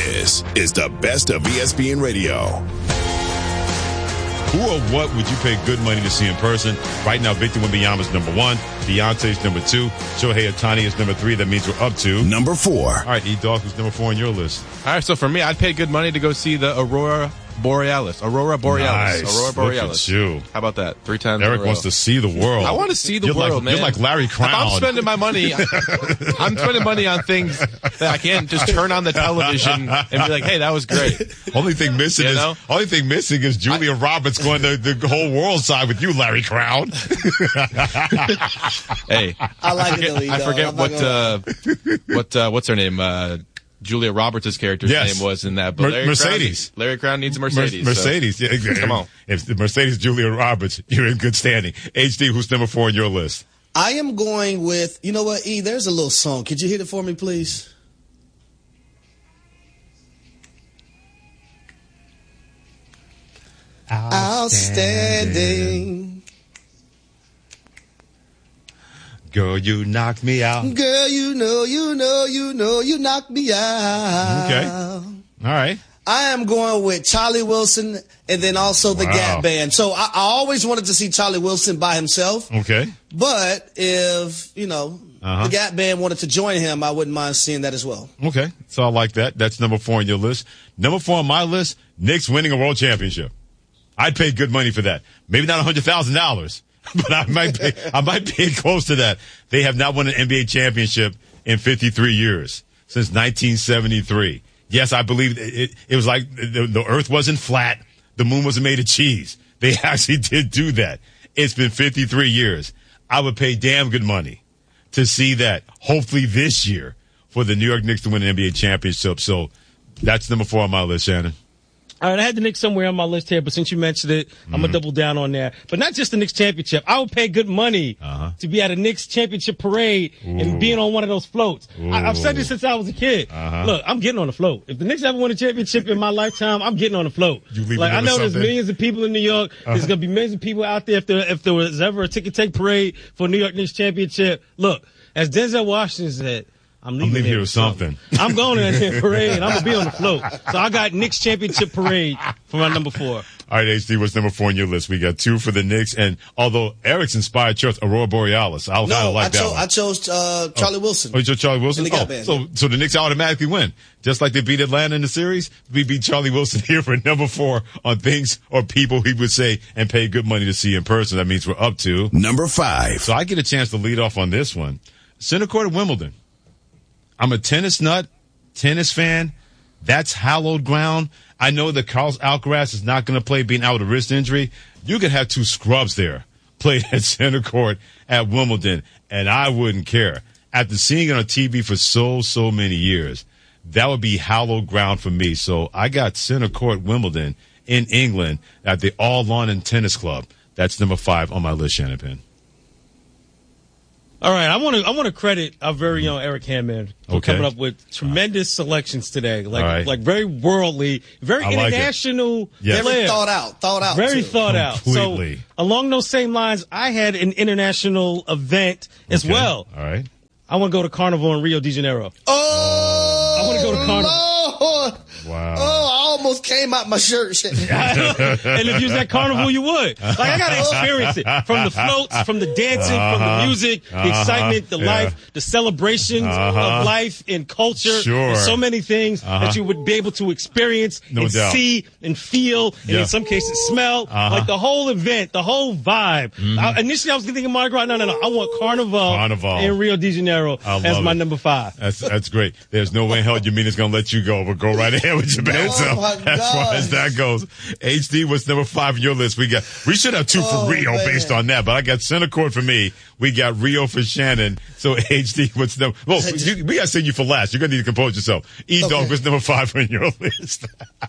This is the best of ESPN Radio. Who or what would you pay good money to see in person? Right now, Victor Wembanyama is number 1. Beyonce's number 2. Shohei Ohtani is number 3. That means we're up to number 4. All right, E-Dog, who's number 4 on your list? All right, so for me, I'd pay good money to go see the Aurora Borealis. Nice. Aurora Borealis. Look at you. How about that? 3 times Eric in a row. wants to see the world. I want to see the world, man. You're like Larry Crown. If I'm spending my money, I'm spending money on things that I can't just turn on the television and be like, hey, that was great. Only thing missing is Julia Roberts going to the whole world side with you, Larry Crown. Hey, I like it. I forget what's her name? Julia Roberts' character's name was in that. But Mercedes. Larry Crown needs a Mercedes. Mercedes. So. Yeah, come on. If the Mercedes Julia Roberts, you're in good standing. HD, who's number 4 on your list? I am going with, you know what, E, there's a little song. Could you hit it for me, please? Outstanding. Girl, you knocked me out. Girl, you know, you knocked me out. Okay. All right. I am going with Charlie Wilson and then also the Gap Band. So I always wanted to see Charlie Wilson by himself. Okay. But if, the Gap Band wanted to join him, I wouldn't mind seeing that as well. Okay. So I like that. That's number 4 on your list. Number 4 on my list, Knicks winning a world championship. I'd pay good money for that. Maybe not $100,000. But I might pay close to that. They have not won an NBA championship in 53 years, since 1973. Yes, I believe it was like the earth wasn't flat. The moon wasn't made of cheese. They actually did do that. It's been 53 years. I would pay damn good money to see that, hopefully this year, for the New York Knicks to win an NBA championship. So that's number 4 on my list, Shannon. All right, I had the Knicks somewhere on my list here, but since you mentioned it, I'm going to double down on that. But not just the Knicks championship. I would pay good money to be at a Knicks championship parade and being on one of those floats. I've said this since I was a kid. Look, I'm getting on the float. If the Knicks ever win a championship in my lifetime, I'm getting on the float. I know there's millions of people in New York. There's going to be millions of people out there if there was ever a ticket take parade for New York Knicks championship. Look, as Denzel Washington said, I'm leaving here with something. I'm going to that parade. I'm going to be on the float. So I got Knicks championship parade for my number 4. All right, HD, what's number 4 on your list? We got 2 for the Knicks, and although Eric's inspired chose Aurora Borealis, I kind of like that one. I chose Charlie Wilson. Oh, you chose Charlie Wilson? So the Knicks automatically win. Just like they beat Atlanta in the series, we beat Charlie Wilson here for number 4 on things or people he would say and pay good money to see in person. That means we're up to number 5. So I get a chance to lead off on this one. Center court at Wimbledon. I'm a tennis nut, tennis fan. That's hallowed ground. I know that Carlos Alcaraz is not going to play being out with a wrist injury. You could have 2 scrubs there play at center court at Wimbledon, and I wouldn't care. After seeing it on TV for so many years, that would be hallowed ground for me. So I got center court Wimbledon in England at the All Lawn and Tennis Club. That's number 5 on my list, Shannon Penn. All right, I want to credit our very own Eric Hammond for coming up with tremendous selections today. Like very worldly, very international. Very thought out. Very thought out. Completely. So along those same lines, I had an international event as well. All right. I want to go to Carnival in Rio de Janeiro. Oh, I want to go to Carnival. Lord. Wow. Oh, I almost came out my shirt. And if you was at Carnival, you would. Like, I got to experience it. From the floats, from the dancing, from the music, the excitement, the life, the celebrations of life and culture. Sure. There's so many things that you would be able to experience and see and feel and in some cases smell. Like the whole event, the whole vibe. Initially, I was thinking Mardi Gras. No. I want Carnival in Rio de Janeiro as my number 5. That's great. There's no way in hell Jamina's going to let you go, but go right ahead with your band. So as far as that goes, HD, what's number 5 on your list? We should have 2 for Rio based on that, but I got center court for me. We got Rio for Shannon. So HD, what's number? Well, we got to send you for last. You're going to need to compose yourself. E-Dog, what's number 5 on your list?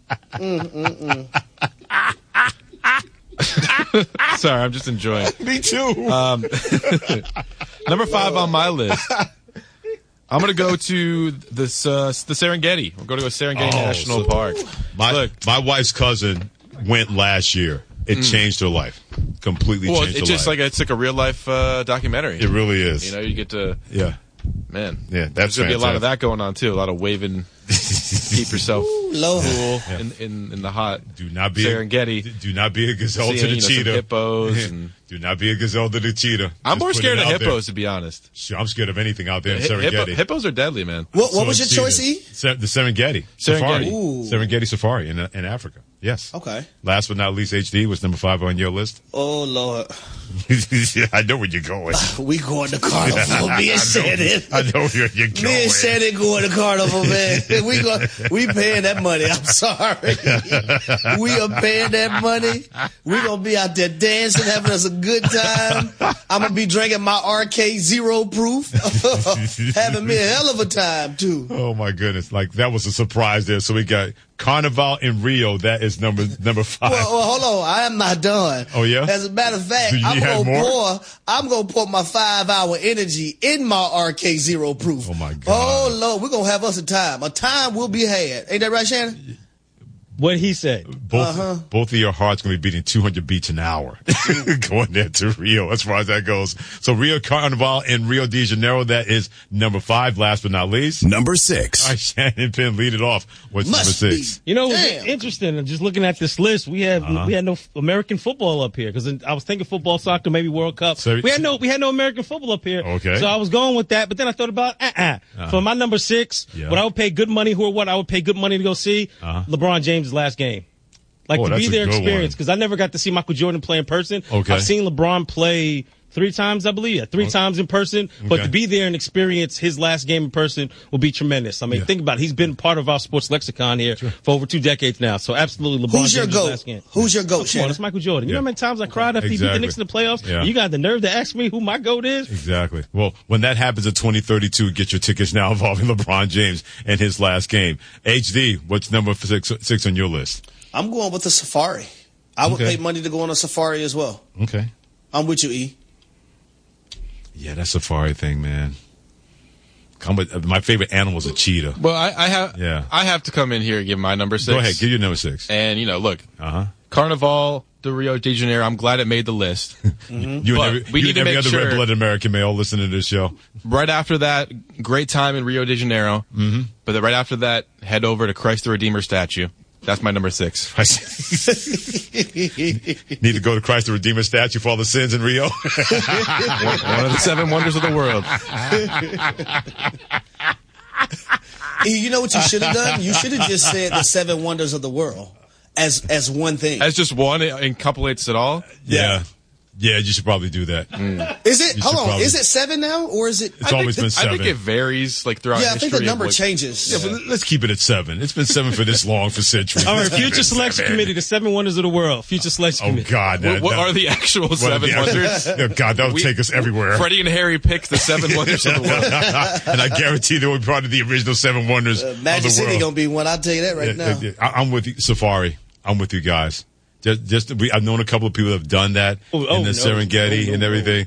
Sorry, I'm just enjoying. Me too. Number 5 on my list. I'm going to go to the Serengeti. We're going to go to Serengeti National Park. My wife's cousin went last year. It changed her life. Completely changed her life. It's like a real life documentary. It really is. You get to Man, Yeah, there's that's going to be a lot of fantastic. that going on, too. A lot of waving, keep yourself Lord. cool in the hot Do not be Serengeti. Do not be a gazelle to Seeing, the some cheetah. hippos. And Do not be a gazelle to the cheetah. I'm Just more put scared it of out hippos, there. to be honest. Sure, I'm scared of anything out there in Serengeti. Hippos are deadly, man. What was your choice, E? The Serengeti. Serengeti. Safari. Ooh. Serengeti Safari in Africa. Yes. Okay. Last but not least, HD was number 5 on your list. Oh, Lord. I know where you're going. We going to Carnival. Me and Shannon. I know where you're going. Me and Shannon going to Carnival, man. We paying that money. I'm sorry. We are paying that money. We gonna be out there dancing, having us a good time. I'm gonna be drinking my RK Zero Proof, having me a hell of a time too. Oh my goodness! Like that was a surprise there. So we got Carnival in Rio. That is number 5. Well, hold on. I am not done. Oh, yeah? As a matter of fact, Do you have more? I'm gonna pour my 5-hour energy in my RK Zero Proof. Oh, my God. Oh Lord, we're gonna have us a time. A time will be had. Ain't that right, Shannon? What he said. Both of your hearts going to be beating 200 beats an hour going there to Rio as far as that goes. So Rio Carnival in Rio de Janeiro, that is number 5. Last but not least, Number 6. all right, Shannon Penn, lead it off. What's Must number be. 6? You know, it was Damn. interesting. I'm just looking at this list. We had no American football up here because I was thinking football, soccer, maybe World Cup. So- we had no American football up here. Okay. So I was going with that, but then I thought about for my number 6. Yeah. What I would pay good money I would pay good money to go see LeBron James' last game. Like Oh, to be that's a there good experience one. because I never got to see Michael Jordan play in person. Okay. I've seen LeBron play 3 times, I believe. Yeah, 3 times in person. But Okay. to be there and experience his last game in person will be tremendous. I mean, Yeah. think about it. He's been part of our sports lexicon here for over 2 decades now. So absolutely LeBron Who's your James' GOAT? last game. Who's your GOAT, Come on, Shannon? it's Michael Jordan. You Yeah. know how many times I cried after he beat the Exactly. Knicks in the playoffs? Yeah. You got the nerve to ask me who my GOAT is? Exactly. Well, when that happens in 2032, get your tickets now involving LeBron James and his last game. HD, what's number 6 on your list? I'm going with the Safari. I would Okay. pay money to go on a safari as well. Okay. I'm with you, E. Yeah, that safari thing, man. My favorite animal is a cheetah. Well, I have to come in here and give my number 6. Go ahead, give your number 6. And, look, Uh-huh. Carnival de Rio de Janeiro, I'm glad it made the list. You But and we need to every make other sure- red-blooded American male listening to this show. Right after that, great time in Rio de Janeiro. Mm-hmm. But then right after that, head over to Christ the Redeemer statue. That's my number 6. Need to go to Christ the Redeemer statue for all the sins in Rio. One of the 7 wonders of the world. E, you know what you should have done? You should have just said the 7 wonders of the world as one thing. As just one, it encapsulates it all. Yeah. Yeah, you should probably do that. Is it? You Hold should on. probably- Is it 7 now, or is it? It's always been 7. I think it varies throughout Yeah, I history. think the number of what- changes. Yeah, but let's keep it at 7. It's been 7 for this long, for centuries. All right, Let's keep Future it at Selection 7. Committee, the 7 wonders of the world. Future Selection Oh, Committee. God. What are the actual what are 7 the- wonders? Oh, God, that would take us everywhere. Freddie and Harry picked the 7 wonders of the world. And I guarantee they were part of the original 7 wonders of Magic the City world. gonna be one. I'll tell you that right now. I'm with you, Safari. I'm with you guys. I've known a couple of people that have done that in the no. Serengeti and everything.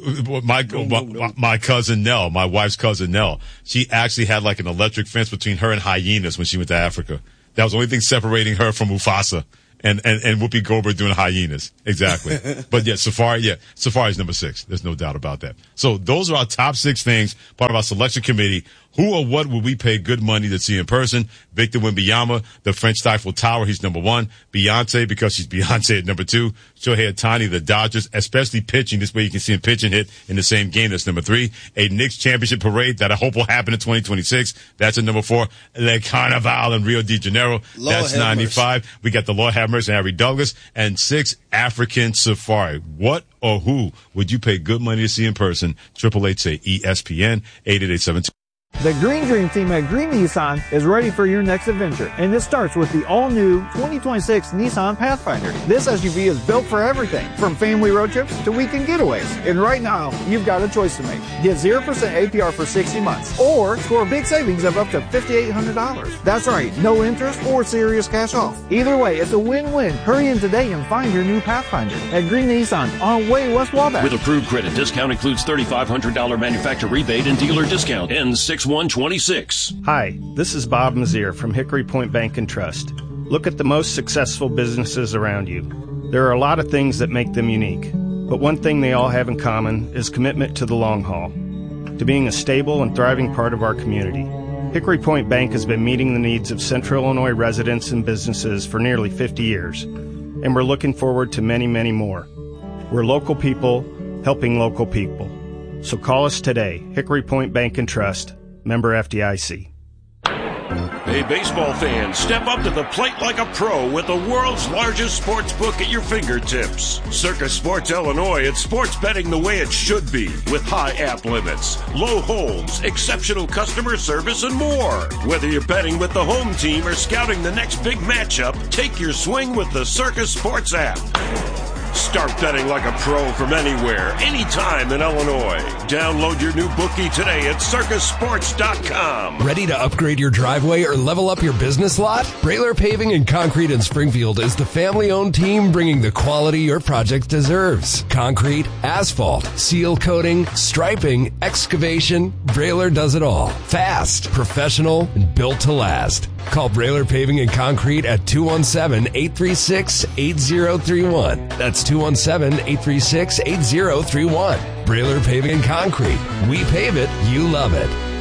My cousin Nell, my wife's cousin Nell, she actually had like an electric fence between her and hyenas when she went to Africa. That was the only thing separating her from Mufasa and Whoopi Goldberg doing hyenas. Exactly. But Safari's number 6. There's no doubt about that. So those are our top 6 things, part of our selection committee. Who or what would we pay good money to see in person? Victor Wembanyama, the French Eiffel Tower, he's number 1. Beyonce, because she's Beyonce at number 2. Shohei Ohtani, the Dodgers, especially pitching. This way you can see him pitch and hit in the same game. That's number 3. A Knicks championship parade that I hope will happen in 2026. That's at number 4. Le Carnaval in Rio de Janeiro. Lord That's have 95. We got the Lord have mercy and Harry Douglas. And 6, African Safari. What or who would you pay good money to see in person? 888 say ESPN 888-72. The Green Dream team at Green Nissan is ready for your next adventure, and this starts with the all-new 2026 Nissan Pathfinder. This SUV is built for everything, from family road trips to weekend getaways. And right now, you've got a choice to make. Get 0% APR for 60 months, or score big savings of up to $5,800. That's right, no interest or serious cash off. Either way, it's a win-win. Hurry in today and find your new Pathfinder at Green Nissan on Way West Wabash. With approved credit, discount includes $3,500 manufacturer rebate and dealer discount. Ends 6/1/26. Hi, this is Bob Mazier from Hickory Point Bank and Trust. Look at the most successful businesses around you. There are a lot of things that make them unique, but one thing they all have in common is commitment to the long haul. to being a stable and thriving part of our community. Hickory Point Bank has been meeting the needs of Central Illinois residents and businesses for nearly 50 years, and we're looking forward to many, many more. We're local people helping local people. So call us today, Hickory Point Bank and Trust, member FDIC. Hey, baseball fans, step up to the plate like a pro with the world's largest sports book at your fingertips. Circus Sports Illinois, it's sports betting the way it should be, with high app limits, low holds, exceptional customer service, and more. Whether you're betting with the home team or scouting the next big matchup, take your swing with the Circus Sports app. Start betting like a pro from anywhere, anytime in Illinois. Download your new bookie today at circusports.com. Ready to upgrade your driveway or level up your business lot? Brailer Paving and Concrete in Springfield is the family-owned team bringing the quality your project deserves. Concrete, asphalt, seal coating, striping, excavation, Brailer does it all. Fast, professional, and built to last. Call Brailer Paving and Concrete at 217-836-8031. That's 217-836-8031. Brailer Paving and Concrete. We pave it, you love it.